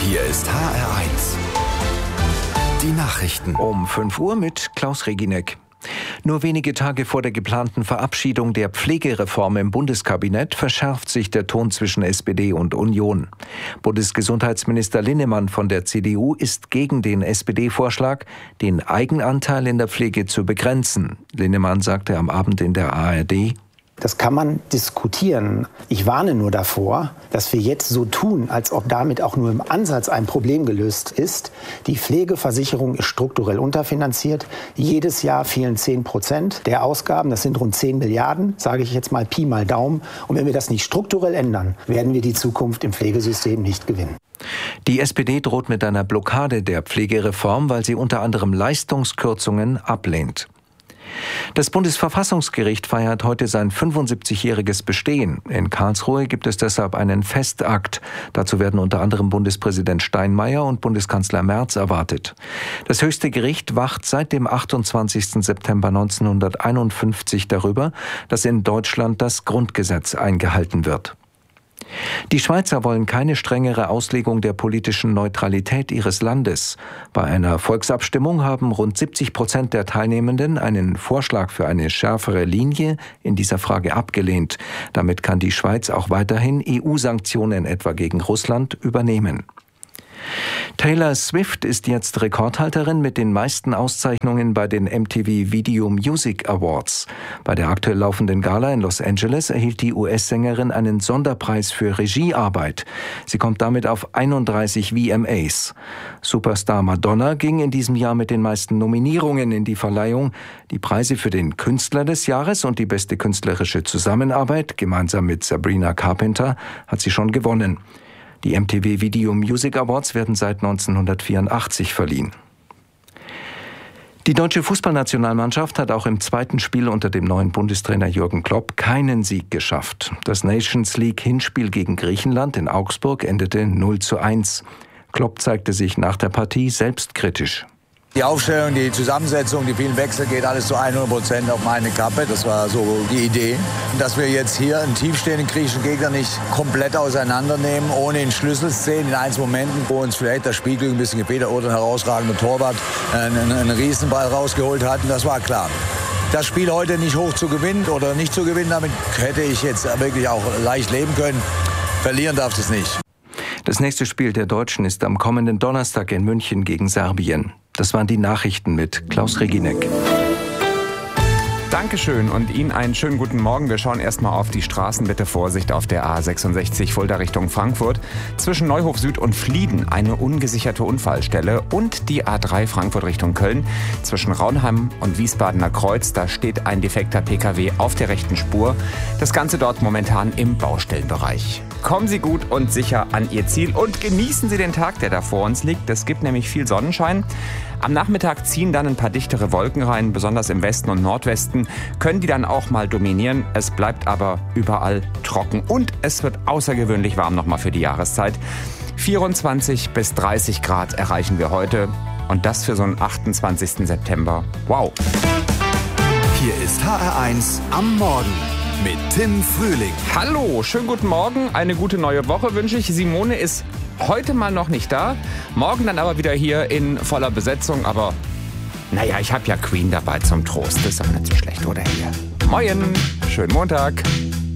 Hier ist HR1. Die Nachrichten. Um 5 Uhr mit Klaus Reginek. Nur wenige Tage vor der geplanten Verabschiedung der Pflegereform im Bundeskabinett verschärft sich der Ton zwischen SPD und Union. Bundesgesundheitsminister Linnemann von der CDU ist gegen den SPD-Vorschlag, den Eigenanteil in der Pflege zu begrenzen. Linnemann sagte am Abend in der ARD: Das kann man diskutieren. Ich warne nur davor, dass wir jetzt so tun, als ob damit auch nur im Ansatz ein Problem gelöst ist. Die Pflegeversicherung ist strukturell unterfinanziert. Jedes Jahr fehlen 10% der Ausgaben. Das sind rund 10 Milliarden, sage ich jetzt mal Pi mal Daumen. Und wenn wir das nicht strukturell ändern, werden wir die Zukunft im Pflegesystem nicht gewinnen. Die SPD droht mit einer Blockade der Pflegereform, weil sie unter anderem Leistungskürzungen ablehnt. Das Bundesverfassungsgericht feiert heute sein 75-jähriges Bestehen. In Karlsruhe gibt es deshalb einen Festakt. Dazu werden unter anderem Bundespräsident Steinmeier und Bundeskanzler Merz erwartet. Das höchste Gericht wacht seit dem 28. September 1951 darüber, dass in Deutschland das Grundgesetz eingehalten wird. Die Schweizer wollen keine strengere Auslegung der politischen Neutralität ihres Landes. Bei einer Volksabstimmung haben rund 70% der Teilnehmenden einen Vorschlag für eine schärfere Linie in dieser Frage abgelehnt. Damit kann die Schweiz auch weiterhin EU-Sanktionen etwa gegen Russland übernehmen. Taylor Swift ist jetzt Rekordhalterin mit den meisten Auszeichnungen bei den MTV Video Music Awards. Bei der aktuell laufenden Gala in Los Angeles erhielt die US-Sängerin einen Sonderpreis für Regiearbeit. Sie kommt damit auf 31 VMAs. Superstar Madonna ging in diesem Jahr mit den meisten Nominierungen in die Verleihung. Die Preise für den Künstler des Jahres und die beste künstlerische Zusammenarbeit, gemeinsam mit Sabrina Carpenter, hat sie schon gewonnen. Die MTV Video Music Awards werden seit 1984 verliehen. Die deutsche Fußballnationalmannschaft hat auch im zweiten Spiel unter dem neuen Bundestrainer Jürgen Klopp keinen Sieg geschafft. Das Nations League Hinspiel gegen Griechenland in Augsburg endete 0:1. Klopp zeigte sich nach der Partie selbstkritisch. Die Aufstellung, die Zusammensetzung, die vielen Wechsel geht alles zu 100% auf meine Kappe. Das war so die Idee. Dass wir jetzt hier einen tiefstehenden griechischen Gegner nicht komplett auseinandernehmen, ohne in Schlüsselszenen, in einzelnen Momenten, wo uns vielleicht das Spielglück ein bisschen gefehlt oder ein herausragender Torwart einen Riesenball rausgeholt hat. Und das war klar. Das Spiel heute nicht hoch zu gewinnen oder nicht zu gewinnen, damit hätte ich jetzt wirklich auch leicht leben können. Verlieren darf es nicht. Das nächste Spiel der Deutschen ist am kommenden Donnerstag in München gegen Serbien. Das waren die Nachrichten mit Klaus Reginek. Dankeschön und Ihnen einen schönen guten Morgen. Wir schauen erstmal auf die Straßen. Bitte Vorsicht auf der A66 Fulda Richtung Frankfurt. Zwischen Neuhof Süd und Flieden eine ungesicherte Unfallstelle und die A3 Frankfurt Richtung Köln. Zwischen Raunheim und Wiesbadener Kreuz, da steht ein defekter Pkw auf der rechten Spur. Das Ganze dort momentan im Baustellenbereich. Kommen Sie gut und sicher an Ihr Ziel und genießen Sie den Tag, der da vor uns liegt. Es gibt nämlich viel Sonnenschein. Am Nachmittag ziehen dann ein paar dichtere Wolken rein, besonders im Westen und Nordwesten, können die dann auch mal dominieren. Es bleibt aber überall trocken und es wird außergewöhnlich warm nochmal für die Jahreszeit. 24 bis 30 Grad erreichen wir heute und das für so einen 28. September. Wow! Hier ist HR1 am Morgen mit Tim Frühling. Hallo, schönen guten Morgen, eine gute neue Woche wünsche ich. Simone ist heute mal noch nicht da, morgen dann aber wieder hier in voller Besetzung, aber naja, ich habe ja Queen dabei zum Trost, das ist auch nicht so schlecht, oder hier? Moin, schönen Montag.